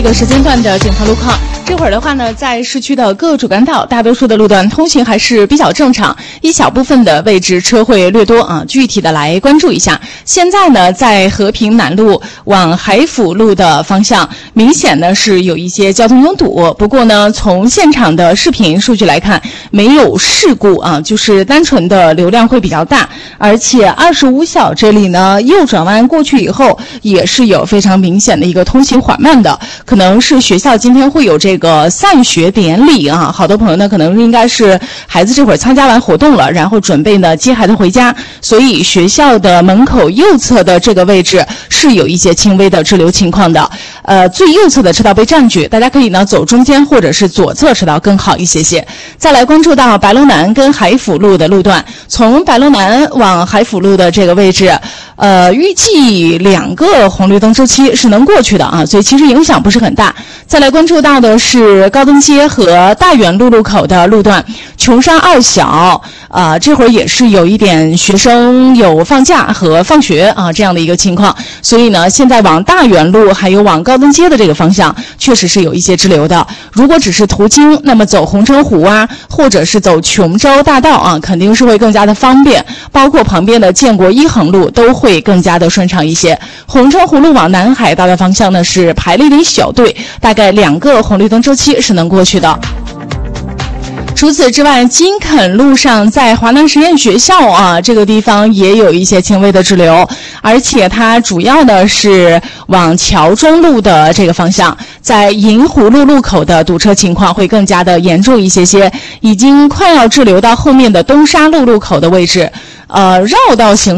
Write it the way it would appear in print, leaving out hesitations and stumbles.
这个时间段的检测路况，这会儿的话呢，在市区的各主干道，大多数的路段通行还是比较正常，一小部分的位置车会略多啊。具体的来关注一下。现在呢，在和平南路往海辅路的方向，明显呢是有一些交通拥堵。不过呢，从现场的视频数据来看，没有事故啊，就是单纯的流量会比较大，而且25小这里呢，右转弯过去以后，也是有非常明显的一个通行缓慢的。可能是学校今天会有这个散学典礼啊，好多朋友呢可能应该是孩子这会儿参加完活动了，然后准备呢接孩子回家，所以学校的门口右侧的这个位置是有一些轻微的滞留情况的。最右侧的车道被占据，大家可以呢走中间或者是左侧车道更好一些些。再来关注到白龙南跟海辅路的路段，从白龙南往海辅路的这个位置，预计2个红绿灯周期是能过去的啊，所以其实影响不是很大。再来关注到的是高登街和大远路路口的路段，琼山2小这会儿也是有一点学生有放假和放学啊这样的一个情况，所以呢，现在往大远路还有往高登街的这个方向，确实是有一些滞留的。如果只是途经，那么走红城湖啊，或者是走琼州大道啊，肯定是会更加的方便，包括旁边的建国1横路都会更加的顺畅一些。红城湖路往南海道的方向呢，是排了一点小队，大概2个红绿灯周期是能过去的。除此之外，金肯路上在华南实验学校啊这个地方也有一些轻微的滞留，而且它主要的是往桥中路的这个方向，在银湖路路口的堵车情况会更加的严重一些些，已经快要滞留到后面的东沙路路口的位置，绕道行